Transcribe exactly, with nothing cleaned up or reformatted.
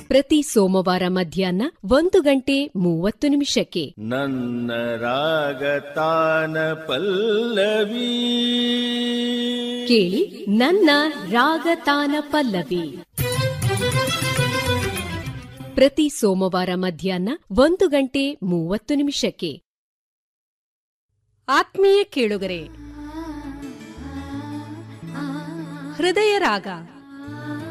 ಪ್ರತಿ ಸೋಮವಾರ ಮಧ್ಯಾಹ್ನ ಒಂದು ಗಂಟೆ ಮೂವತ್ತು ನಿಮಿಷಕ್ಕೆ. ನನ್ನ ರಾಗತಾನ ಪಲ್ಲವಿ ಕೇಳಿ ನನ್ನ ರಾಗತಾನ ಪಲ್ಲವಿ ಪ್ರತಿ ಸೋಮವಾರ ಮಧ್ಯಾಹ್ನ ಒಂದು ಗಂಟೆ ಮೂವತ್ತು ನಿಮಿಷಕ್ಕೆ. ಆತ್ಮೀಯ ಕೇಳುಗರೆ, ಹೃದಯ ರಾಗ